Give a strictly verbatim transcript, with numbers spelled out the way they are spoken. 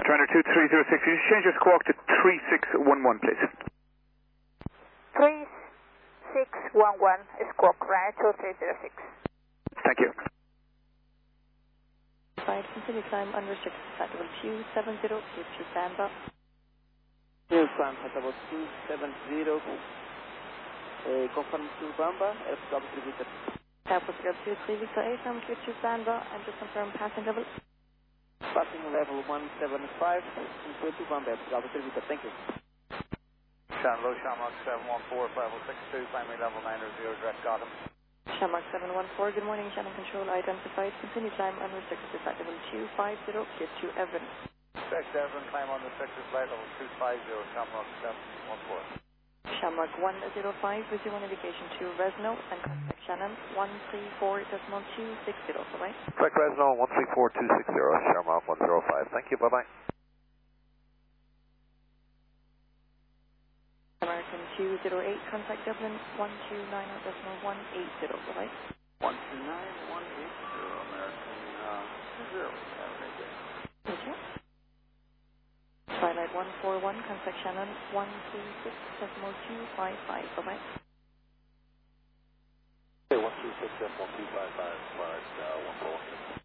Runner two three zero six, you just change your squawk to three six one one, please. three six one one, squawk, Runner two three zero six. Thank you. Flight, continue climb unrestricted, flight level two seven zero, Q two stand by. Yes, climb flight level two seven zero, uh, confirm to Bamba, airport three Victor. Airport two three Victor eight, from Q two stand by, and to confirm passing level. Passing level one seven five, Q two Bamba, airport three Victor, thank you. Shanlo, Shamrock seven one four, level six two, primary level nine zero, direct Gotham. Shamrock seven one four, good morning, Shannon Control identified, continue climb unrestricted, flight level two five zero, Q two Everett. Six Everett, climb on the sector, flight level two five zero, Shamrock seven one four. Shamrock one zero five, visual indication to Resno, and contact Shannon one three four point two six zero, bye-bye. Correct, Resno one three four two six zero, Shamrock one zero five, thank you, bye-bye. American two zero eight, contact Dublin one two nine point one eight zero, bye-bye. one two nine one eight zero, American uh, two zero, Thank you. Twilight one four one, contact Shannon one three six point two five five, bye-bye. Okay, one three six point two five five, flight uh, one four one.